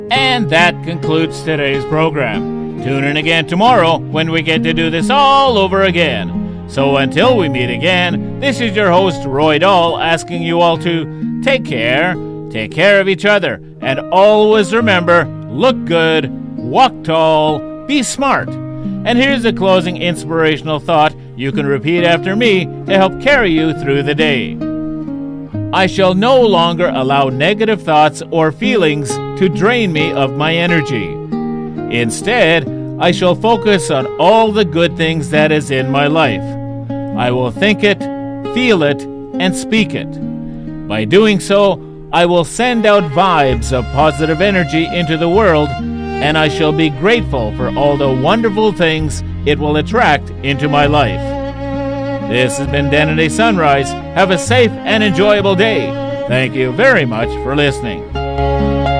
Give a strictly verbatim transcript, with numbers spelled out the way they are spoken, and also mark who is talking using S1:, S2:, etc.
S1: And that concludes today's program. Tune in again tomorrow when we get to do this all over again. So until we meet again, this is your host, Roy Dahl, asking you all to take care, take care of each other, and always remember, look good, walk tall, be smart. And here's a closing inspirational thought you can repeat after me to help carry you through the day. I shall no longer allow negative thoughts or feelings to drain me of my energy. Instead, I shall focus on all the good things that is in my life. I will think it, feel it, and speak it. By doing so, I will send out vibes of positive energy into the world, and I shall be grateful for all the wonderful things it will attract into my life. This has been Den and Day Sunrise. Have a safe and enjoyable day. Thank you very much for listening.